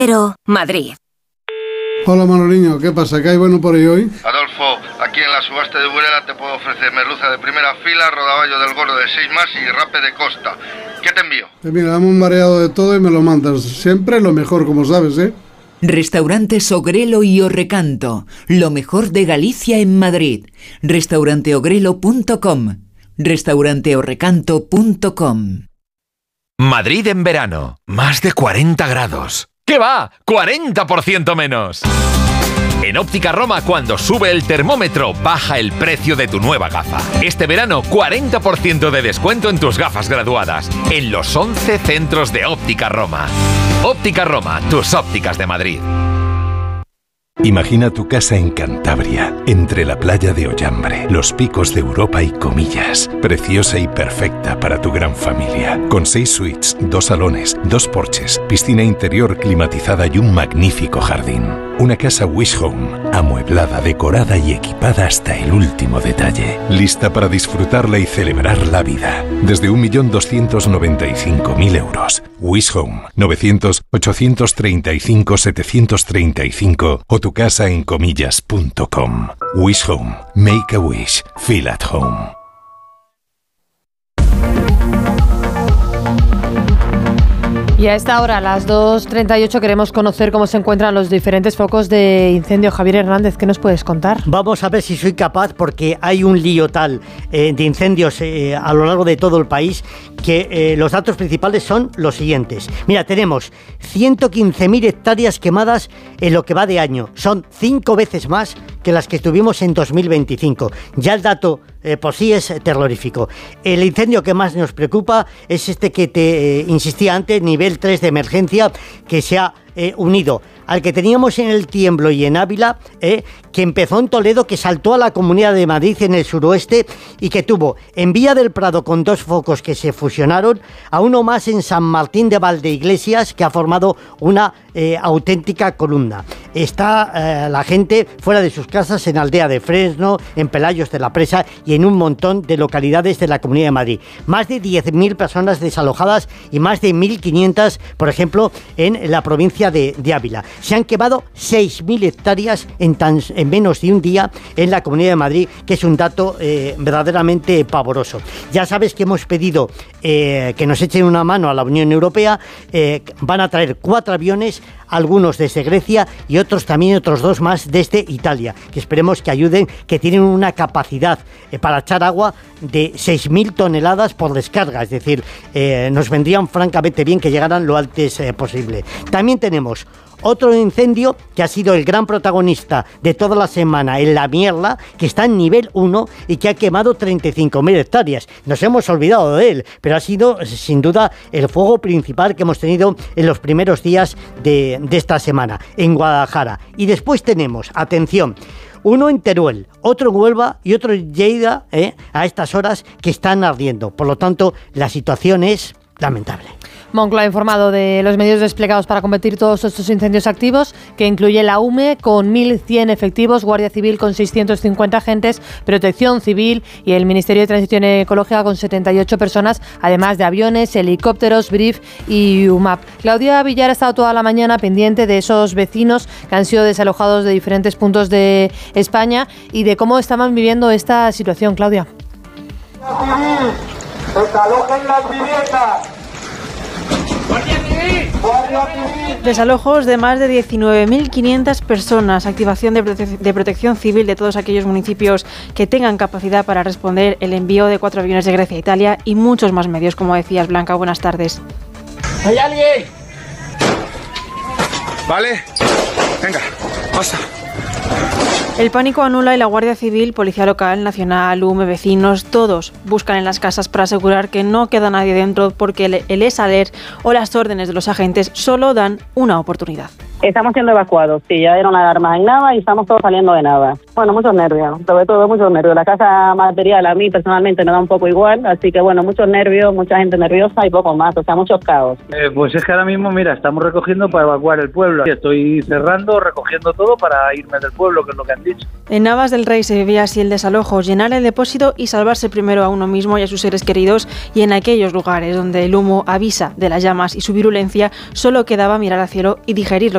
Madrid. Hola Manoliño, ¿qué pasa? ¿Qué hay bueno por ahí hoy? Adolfo, aquí en la subasta de Burela te puedo ofrecer merluza de primera fila, rodaballo del gordo de 6 más y rape de costa. ¿Qué te envío? Mira, dame un mareado de todo y me lo mandas. Siempre lo mejor, como sabes, ¿eh? Restaurantes Ogrelo y Orrecanto, lo mejor de Galicia en Madrid. Restauranteogrelo.com, restauranteorrecanto.com. Madrid en verano, más de 40 grados. ¿Qué va? ¡40% menos! En Óptica Roma, cuando sube el termómetro, baja el precio de tu nueva gafa. Este verano, 40% de descuento en tus gafas graduadas, en los 11 centros de Óptica Roma. Óptica Roma, tus ópticas de Madrid. Imagina tu casa en Cantabria, entre la playa de Ollambre, los picos de Europa y Comillas. Preciosa y perfecta para tu gran familia. Con 6 suites, 2 salones, 2 porches, piscina interior climatizada y un magnífico jardín. Una casa Wish Home, amueblada, decorada y equipada hasta el último detalle. Lista para disfrutarla y celebrar la vida. Desde 1.295.000 euros. Wish Home, 900-835-735 o tu casa en comillas.com. Wish Home. Make a wish. Feel at home. Y a esta hora, a las 2:38, queremos conocer cómo se encuentran los diferentes focos de incendio. Javier Hernández, ¿qué nos puedes contar? Vamos a ver si soy capaz, porque hay un lío tal de incendios a lo largo de todo el país que los datos principales son los siguientes. Mira, tenemos 115.000 hectáreas quemadas en lo que va de año. Son 5 veces más que las que tuvimos en 2025. Ya el dato por sí es terrorífico. El incendio que más nos preocupa es este que te insistía antes, nivel 3 de emergencia, que se ha unido al que teníamos en El Tiemblo y en Ávila, que empezó en Toledo, que saltó a la Comunidad de Madrid en el suroeste y que tuvo en Villa del Prado, con 2 focos que se fusionaron, a uno más en San Martín de Valdeiglesias, que ha formado una auténtica columna. Está la gente fuera de sus casas en Aldea de Fresno, en Pelayos de la Presa y en un montón de localidades de la Comunidad de Madrid. Más de 10.000 personas desalojadas y más de 1.500, por ejemplo, en la provincia de Ávila. Se han quemado 6.000 hectáreas en menos de un día en la Comunidad de Madrid, que es un dato verdaderamente pavoroso. Ya sabes que hemos pedido que nos echen una mano a la Unión Europea. Van a traer 4 aviones, algunos desde Grecia y otros 2 más desde Italia, que esperemos que ayuden, que tienen una capacidad para echar agua de 6.000 toneladas por descarga, es decir, nos vendrían francamente bien que llegaran lo antes posible. También tenemos otro incendio que ha sido el gran protagonista de toda la semana en La Mierla, que está en nivel 1 y que ha quemado 35.000 hectáreas. Nos hemos olvidado de él, pero ha sido sin duda el fuego principal que hemos tenido en los primeros días de esta semana en Guadalajara. Y después tenemos, atención, uno en Teruel, otro en Huelva y otro en Lleida, a estas horas, que están ardiendo. Por lo tanto, la situación es lamentable. Moncloa ha informado de los medios desplegados para combatir todos estos incendios activos, que incluye la UME con 1.100 efectivos, Guardia Civil con 650 agentes, Protección Civil y el Ministerio de Transición Ecológica con 78 personas, además de aviones, helicópteros, BRIF y UMAP. Claudia Villar ha estado toda la mañana pendiente de esos vecinos que han sido desalojados de diferentes puntos de España y de cómo estaban viviendo esta situación. Claudia. ¡Desalojen las viviendas! Desalojos de más de 19.500 personas, activación de protección civil de todos aquellos municipios que tengan capacidad para responder, el envío de 4 aviones de Grecia a Italia y muchos más medios, como decías, Blanca. Buenas tardes. ¿Hay alguien? Vale, venga, pasa. El pánico anula y la Guardia Civil, Policía Local, Nacional, UME, vecinos, todos buscan en las casas para asegurar que no queda nadie dentro, porque el ESALER o las órdenes de los agentes solo dan una oportunidad. Estamos siendo evacuados, sí, ya dieron alarmas en Nava y estamos todos saliendo de Nava. Bueno, muchos nervios, sobre todo muchos nervios. La casa material a mí personalmente me da un poco igual, así que bueno, muchos nervios, mucha gente nerviosa y poco más, o sea, muchos caos. Pues es que ahora mismo, mira, estamos recogiendo para evacuar el pueblo. Estoy cerrando, recogiendo todo para irme del pueblo, que es lo que han dicho. En Navas del Rey se vivía así el desalojo, llenar el depósito y salvarse primero a uno mismo y a sus seres queridos, y en aquellos lugares donde el humo avisa de las llamas y su virulencia, solo quedaba mirar al cielo y digerir lo